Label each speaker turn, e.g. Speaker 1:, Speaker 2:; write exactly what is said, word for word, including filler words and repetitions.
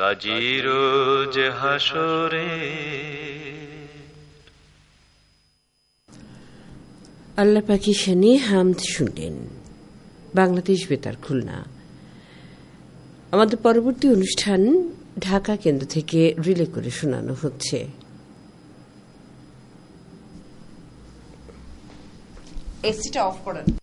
Speaker 1: কাজী রোজ হাসরে।
Speaker 2: আল্লাহ পাকি শানে হামদ শুনলেন বাংলাদেশ বেতার খুলনা। আমাদের পরবর্তী অনুষ্ঠান ঢাকা কেন্দ্র থেকে রিলে করে শোনানো হচ্ছে। এসিটা অফ করেন।